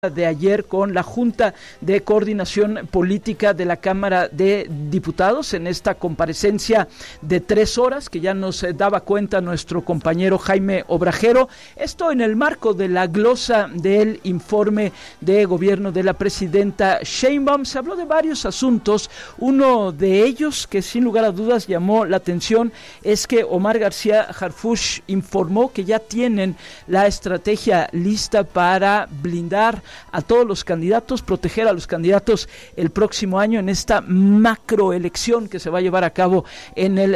de ayer con la Junta de Coordinación Política de la Cámara de Diputados en esta comparecencia de 3 horas que ya nos daba cuenta nuestro compañero Jaime Obrajero. Esto en el marco de la glosa del informe de gobierno de la presidenta Sheinbaum. Se habló de varios asuntos. Uno de ellos que sin lugar a dudas llamó la atención es que Omar García Harfuch informó que ya tienen la estrategia lista para blindar a todos los candidatos, proteger a los candidatos el próximo año en esta macroelección que se va a llevar a cabo en el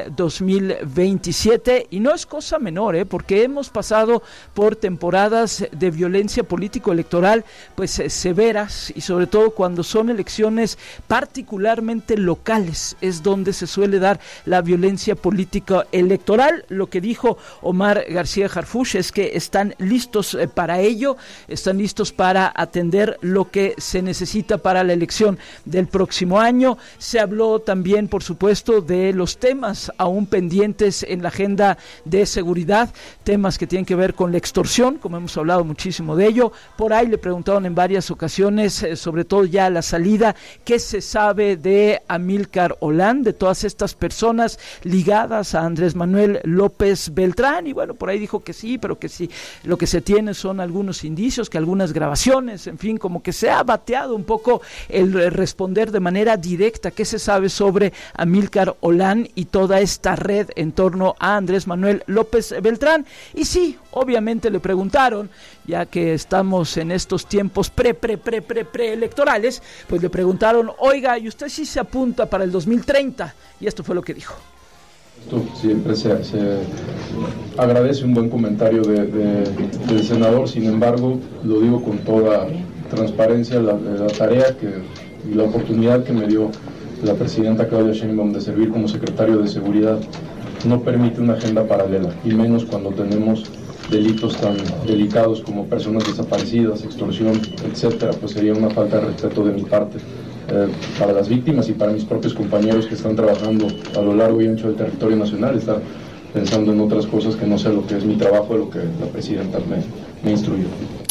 2027, y no es cosa menor, porque hemos pasado por temporadas de violencia político-electoral pues severas, y sobre todo cuando son elecciones particularmente locales es donde se suele dar la violencia político-electoral. Lo que dijo Omar García Harfuch es que están listos para ello, están listos para atender lo que se necesita para la elección del próximo año. Se habló también, por supuesto, de los temas aún pendientes en la agenda de seguridad, temas que tienen que ver con la extorsión, como hemos hablado muchísimo de ello. Por ahí le preguntaron en varias ocasiones, sobre todo ya a la salida, qué se sabe de Amílcar Olán, de todas estas personas ligadas a Andrés Manuel López Beltrán, y bueno, por ahí dijo que sí, pero que sí, lo que se tiene son algunos indicios, que algunas grabaciones, en fin, como que se ha bateado un poco el responder de manera directa qué se sabe sobre Amílcar Olán y toda esta red en torno a Andrés Manuel López Beltrán. Y sí, obviamente le preguntaron, ya que estamos en estos tiempos preelectorales, pues le preguntaron, oiga, ¿y usted sí se apunta para el 2030? Y esto fue lo que dijo. Siempre se agradece un buen comentario del senador. Sin embargo, lo digo con toda transparencia, la tarea y la oportunidad que me dio la presidenta Claudia Sheinbaum de servir como secretario de Seguridad no permite una agenda paralela, y menos cuando tenemos delitos tan delicados como personas desaparecidas, extorsión, etcétera. Pues sería una falta de respeto de mi parte para las víctimas y para mis propios compañeros que están trabajando a lo largo y ancho del territorio nacional, estar pensando en otras cosas que no sea lo que es mi trabajo, lo que la presidenta me instruyó.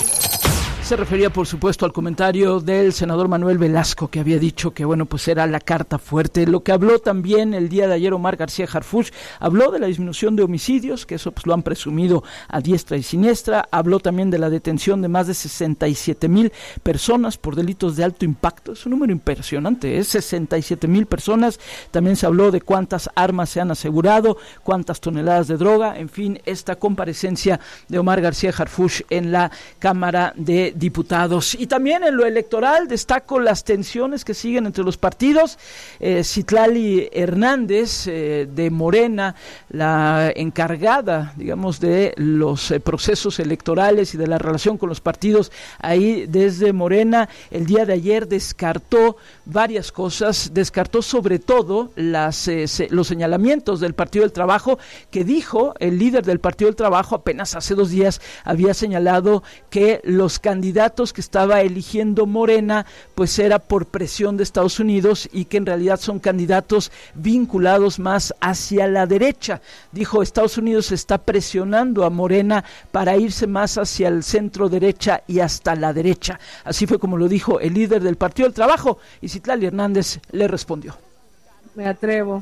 Se refería, por supuesto, al comentario del senador Manuel Velasco, que había dicho que, bueno, pues era la carta fuerte. Lo que habló también el día de ayer Omar García Harfuch, habló de la disminución de homicidios, que eso pues lo han presumido a diestra y siniestra. Habló también de la detención de más de 67,000 personas por delitos de alto impacto. Es un número impresionante, 67,000 personas. También se habló de cuántas armas se han asegurado, cuántas toneladas de droga, en fin, esta comparecencia de Omar García Harfuch en la Cámara de Diputados. Y también en lo electoral destaco las tensiones que siguen entre los partidos. Citlali Hernández de Morena, la encargada, digamos, de los procesos electorales y de la relación con los partidos ahí desde Morena, el día de ayer descartó varias cosas, descartó sobre todo los señalamientos del Partido del Trabajo, que dijo el líder del Partido del Trabajo apenas hace 2 días había señalado que los candidatos que estaba eligiendo Morena pues era por presión de Estados Unidos y que en realidad son candidatos vinculados más hacia la derecha. Dijo, Estados Unidos está presionando a Morena para irse más hacia el centro derecha y hasta la derecha. Así fue como lo dijo el líder del Partido del Trabajo, y Citlali Hernández le respondió. Me atrevo,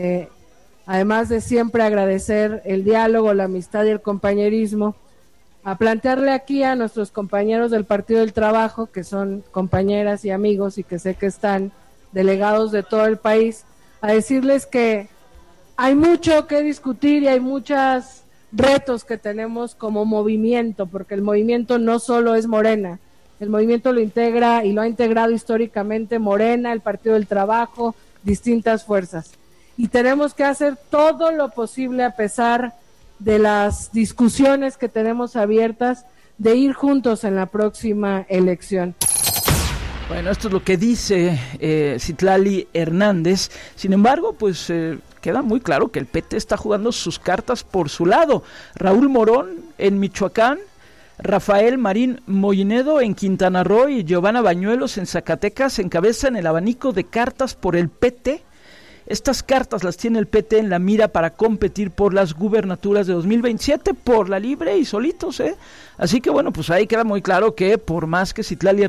además de siempre agradecer el diálogo, la amistad y el compañerismo, a plantearle aquí a nuestros compañeros del Partido del Trabajo, que son compañeras y amigos y que sé que están delegados de todo el país, a decirles que hay mucho que discutir y hay muchos retos que tenemos como movimiento, porque el movimiento no solo es Morena, el movimiento lo integra y lo ha integrado históricamente Morena, el Partido del Trabajo, distintas fuerzas. Y tenemos que hacer todo lo posible, a pesar de las discusiones que tenemos abiertas, de ir juntos en la próxima elección. Bueno, esto es lo que dice Citlali Hernández. Sin embargo, pues queda muy claro que el PT está jugando sus cartas por su lado. Raúl Morón en Michoacán, Rafael Marín Moinedo en Quintana Roo y Giovanna Bañuelos en Zacatecas encabezan el abanico de cartas por el PT. Estas cartas las tiene el PT en la mira para competir por las gubernaturas de 2027 por la libre y solitos, Así que bueno, pues ahí queda muy claro que por más que Citlali